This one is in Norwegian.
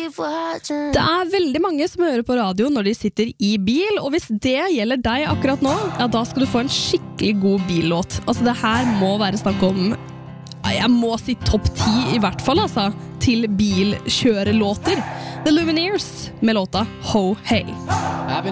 Det veldig mange som hører på radio når de sitter I bil, og hvis det gjelder deg akkurat nå, ja, da skal du få en skikkelig god billåt. Altså, det her må være snakk om, jeg må si topp 10 I hvert fall, altså, til bilkjørelåter. The Lumineers med låta Ho Hey.